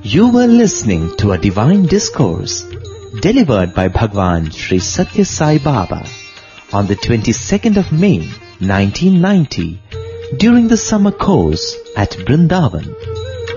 You were listening to a divine discourse delivered by Bhagwan Sri Satya Sai Baba on the 22nd of May 1990 during the summer course at Brindavan.